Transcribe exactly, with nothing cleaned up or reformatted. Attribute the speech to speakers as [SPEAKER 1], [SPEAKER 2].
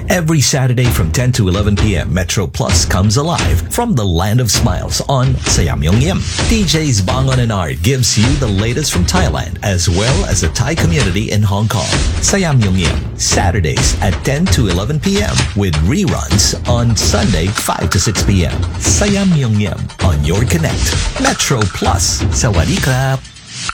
[SPEAKER 1] Every Saturday from ten to eleven p.m., Metro Plus comes alive from the land of smiles on Sayam Yung Yim. D Js Bangon and Art gives you the latest from Thailand as well as the Thai community in Hong Kong. Sayam Yung Yim, Saturdays at ten to eleven p.m. with reruns on Sunday five to six p.m. Sayam Yung Yim on your connect. Metro Plus. Sawadee krap.